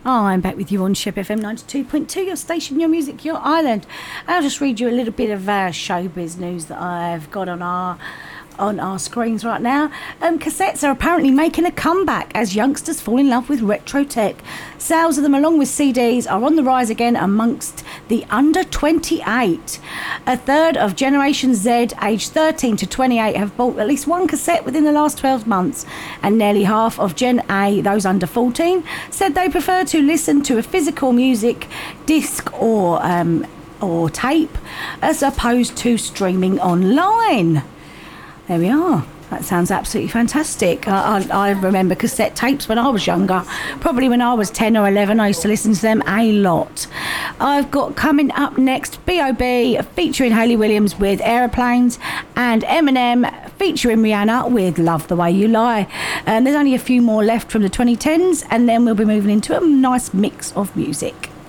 Oh, I'm back with you on Shep FM 92.2, your station, your music, your island. I'll just read you a little bit of showbiz news that I've got on our screens right now. Cassettes are apparently making a comeback as youngsters fall in love with retro tech. Sales of them along with CDs are on the rise again amongst the under 28. A third of Generation Z aged 13 to 28 have bought at least one cassette within the last 12 months, and nearly half of Gen A, those under 14, said they prefer to listen to a physical music disc or tape as opposed to streaming online. There we are. That sounds absolutely fantastic. I remember cassette tapes when I was younger. Probably when I was 10 or 11, I used to listen to them a lot. I've got coming up next B.O.B. featuring Hayley Williams with Aeroplanes, and Eminem featuring Rihanna with Love the Way You Lie. There's only a few more left from the 2010s, and then we'll be moving into a nice mix of music.